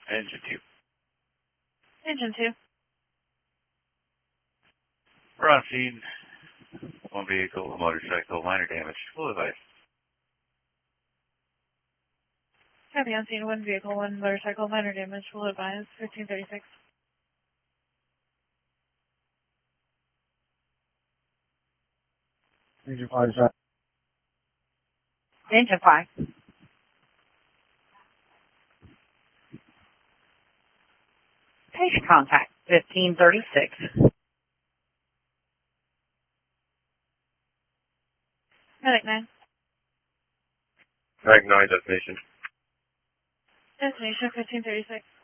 Engine 2. Engine 2. We're on scene. One vehicle, a motorcycle, minor damage. Full advice. Copy on scene. One vehicle, one motorcycle, minor damage. Full advise. 1536. Engine 5 shot. Engine 5. Patient contact, 1536. Medic 9. Mag 9 destination. Destination 1536.